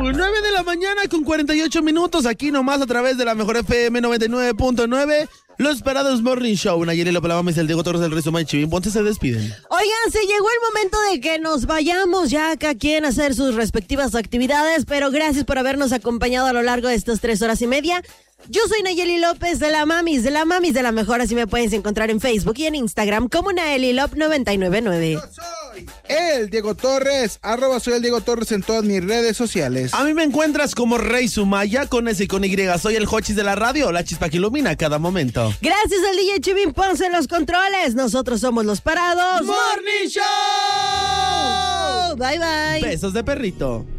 9 de la mañana con 48 minutos, aquí nomás a través de la mejor FM 99.9. Los esperados Morning Show. Nayeli López, la Mami, el Diego Torres, el Rezo, y Chivin Ponce se despiden. Oigan, se llegó el momento de que nos vayamos ya cada quien a hacer sus respectivas actividades, pero gracias por habernos acompañado a lo largo de estas 3 horas y media. Yo soy Nayeli López de la Mamis de la Mejor, así me puedes encontrar en Facebook y en Instagram como NayeliLop999. Yo soy el Diego Torres, @soy el Diego Torres en todas mis redes sociales. A mí me encuentras como Rey Sumaya, con S y con Y. Soy el Hochis de la radio, la chispa que ilumina cada momento. Gracias al DJ Chivin Ponce en los controles. Nosotros somos los parados Morning Show. Bye, bye. Besos de perrito.